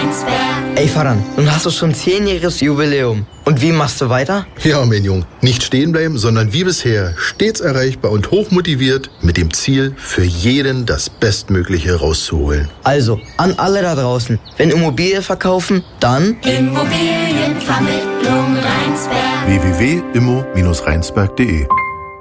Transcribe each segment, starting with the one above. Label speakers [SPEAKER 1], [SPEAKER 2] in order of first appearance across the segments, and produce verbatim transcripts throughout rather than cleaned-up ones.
[SPEAKER 1] Rheinsberg.
[SPEAKER 2] Ey Faran, nun hast du schon zehnjähriges Jubiläum. Und wie machst du weiter?
[SPEAKER 3] Ja, mein Junge, nicht stehen bleiben, sondern wie bisher stets erreichbar und hochmotiviert mit dem Ziel, für jeden das Bestmögliche rauszuholen.
[SPEAKER 2] Also, an alle da draußen, wenn Immobilie verkaufen, dann
[SPEAKER 1] Immobilienvermittlung Rheinsberg.
[SPEAKER 3] w w w punkt immo Bindestrich rheinsberg punkt de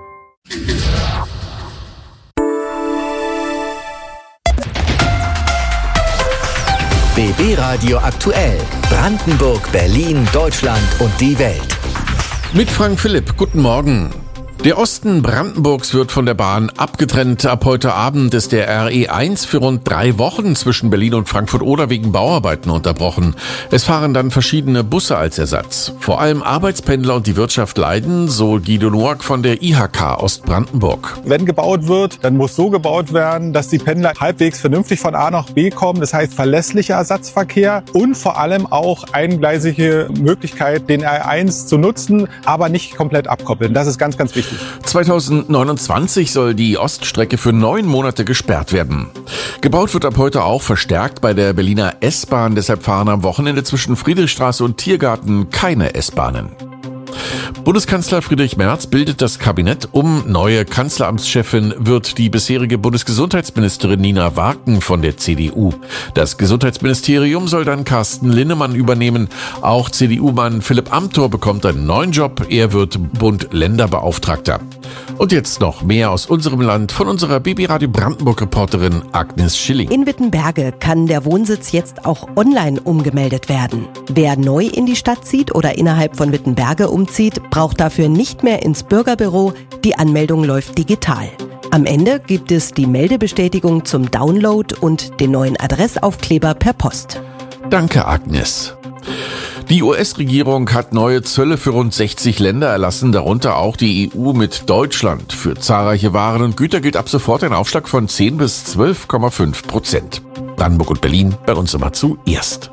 [SPEAKER 4] B B Radio aktuell. Brandenburg, Berlin, Deutschland und die Welt.
[SPEAKER 5] Mit Frank Philipp, guten Morgen. Der Osten Brandenburgs wird von der Bahn abgetrennt. Ab heute Abend ist der R E eins für rund drei Wochen zwischen Berlin und Frankfurt-Oder wegen Bauarbeiten unterbrochen. Es fahren dann verschiedene Busse als Ersatz. Vor allem Arbeitspendler und die Wirtschaft leiden, so Guido Noack von der I H K Ostbrandenburg.
[SPEAKER 6] Wenn gebaut wird, dann muss so gebaut werden, dass die Pendler halbwegs vernünftig von A nach B kommen. Das heißt verlässlicher Ersatzverkehr und vor allem auch eingleisige Möglichkeit, den R E eins zu nutzen, aber nicht komplett abkoppeln. Das ist ganz, ganz wichtig.
[SPEAKER 5] zweitausendneunundzwanzig soll die Oststrecke für neun Monate gesperrt werden. Gebaut wird ab heute auch verstärkt bei der Berliner S-Bahn. Deshalb fahren am Wochenende zwischen Friedrichstraße und Tiergarten keine S-Bahnen. Bundeskanzler Friedrich Merz bildet das Kabinett um. Neue Kanzleramtschefin wird die bisherige Bundesgesundheitsministerin Nina Warken von der C D U. Das Gesundheitsministerium soll dann Carsten Linnemann übernehmen. Auch C D U-Mann Philipp Amthor bekommt einen neuen Job. Er wird Bund-Länder-Beauftragter. Und jetzt noch mehr aus unserem Land von unserer B B Radio Brandenburg-Reporterin Agnes Schilling.
[SPEAKER 7] In Wittenberge kann der Wohnsitz jetzt auch online umgemeldet werden. Wer neu in die Stadt zieht oder innerhalb von Wittenberge umzieht, braucht dafür nicht mehr ins Bürgerbüro. Die Anmeldung läuft digital. Am Ende gibt es die Meldebestätigung zum Download und den neuen Adressaufkleber per Post.
[SPEAKER 5] Danke, Agnes. Die U S-Regierung hat neue Zölle für rund sechzig Länder erlassen, darunter auch die E U mit Deutschland. Für zahlreiche Waren und Güter gilt ab sofort ein Aufschlag von zehn bis zwölf Komma fünf Prozent. Brandenburg und Berlin bei uns immer zuerst.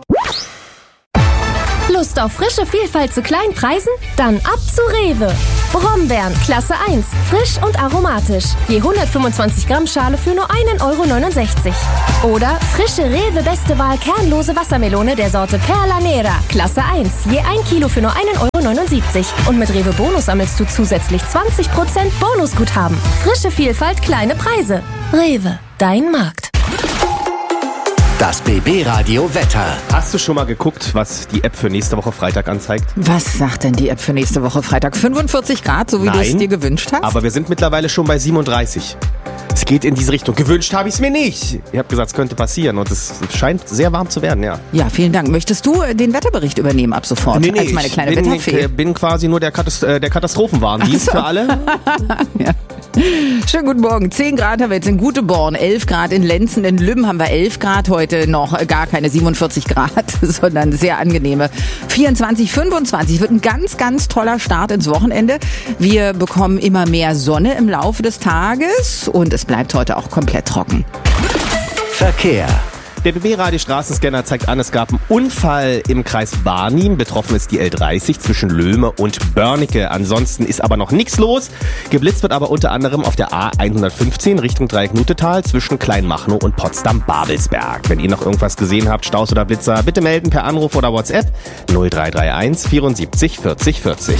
[SPEAKER 8] Lust auf frische Vielfalt zu kleinen Preisen? Dann ab zu Rewe. Brombeeren, Klasse eins, frisch und aromatisch. Je hundertfünfundzwanzig Gramm Schale für nur ein Euro neunundsechzig. Oder frische Rewe Beste Wahl kernlose Wassermelone der Sorte Perla Nera, Klasse eins. Je ein Kilo für nur ein Euro neunundsiebzig. Und mit Rewe Bonus sammelst du zusätzlich zwanzig Prozent Bonusguthaben. Frische Vielfalt, kleine Preise. Rewe, dein Markt.
[SPEAKER 4] Das B B Radio Wetter.
[SPEAKER 9] Hast du schon mal geguckt, was die App für nächste Woche Freitag anzeigt?
[SPEAKER 10] Was sagt denn die App für nächste Woche Freitag? fünfundvierzig Grad, so wie du es dir gewünscht hast?
[SPEAKER 9] Aber wir sind mittlerweile schon bei siebenunddreißig. Es geht in diese Richtung. Gewünscht habe ich es mir nicht. Ihr habt gesagt, es könnte passieren und es scheint sehr warm zu werden, ja.
[SPEAKER 10] Ja, vielen Dank. Möchtest du den Wetterbericht übernehmen ab sofort?
[SPEAKER 9] Nee, nee,
[SPEAKER 10] als meine kleine
[SPEAKER 9] ich bin,
[SPEAKER 10] Wetterfee?
[SPEAKER 9] ich bin quasi nur der, Katast- äh, der Katastrophenwarndienst so. Für alle.
[SPEAKER 10] Ja. Schönen guten Morgen. zehn Grad haben wir jetzt in Guteborn, elf Grad in Lenzen, in Lübben haben wir elf Grad, heute noch gar keine siebenundvierzig Grad, sondern sehr angenehme vierundzwanzig, fünfundzwanzig. Wird ein ganz, ganz toller Start ins Wochenende. Wir bekommen immer mehr Sonne im Laufe des Tages und es bleibt heute auch komplett trocken.
[SPEAKER 4] Verkehr.
[SPEAKER 9] Der B B-Radio-Straßenscanner zeigt an, es gab einen Unfall im Kreis Barnim. Betroffen ist die L dreißig zwischen Löhme und Börnecke. Ansonsten ist aber noch nichts los. Geblitzt wird aber unter anderem auf der A hundertfünfzehn Richtung Dreieck Nutetal zwischen Kleinmachnow und Potsdam-Babelsberg. Wenn ihr noch irgendwas gesehen habt, Staus oder Blitzer, bitte melden per Anruf oder WhatsApp null drei drei eins vierundsiebzig vierzig vierzig.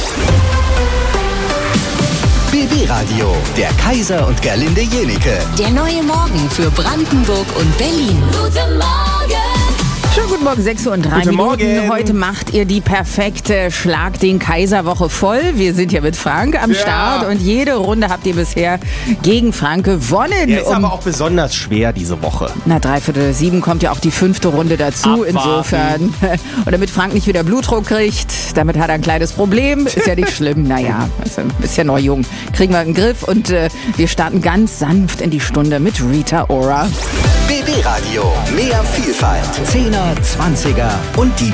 [SPEAKER 4] B B Radio, der Kaiser und Gerlinde Jenike.
[SPEAKER 11] Der neue Morgen für Brandenburg und Berlin.
[SPEAKER 1] Guten Morgen!
[SPEAKER 10] Schönen guten Morgen, sechs Uhr und drei
[SPEAKER 9] Guten
[SPEAKER 10] Minuten.
[SPEAKER 9] Morgen.
[SPEAKER 10] Heute macht ihr die perfekte Schlag den Kaiser-Woche voll. Wir sind ja mit Frank am
[SPEAKER 9] Ja.
[SPEAKER 10] Start und jede Runde habt ihr bisher gegen Frank gewonnen.
[SPEAKER 9] Er ist
[SPEAKER 10] Um-
[SPEAKER 9] aber auch besonders schwer diese Woche.
[SPEAKER 10] Na, dreiviertel sieben kommt ja auch die fünfte Runde dazu.
[SPEAKER 9] Abwarten.
[SPEAKER 10] Insofern. Und damit Frank nicht wieder Blutdruck kriegt, damit hat er ein kleines Problem. Ist ja nicht schlimm. Naja, ist ein bisschen noch jung. Kriegen wir einen Griff und äh, wir starten ganz sanft in die Stunde mit Rita Ora.
[SPEAKER 4] B B Radio, mehr Vielfalt. Zehner, Zwanziger und die